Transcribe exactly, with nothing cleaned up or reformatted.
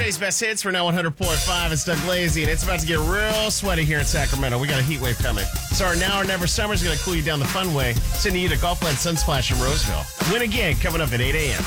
Today's best hits for now one hundred point five. It's Doug Lazy, and it's about to get real sweaty here in Sacramento. We got a heat wave coming. So our Now or Never Summer is going to cool you down the fun way, sending you to Golfland Sunsplash in Roseville. Win again coming up at eight a.m.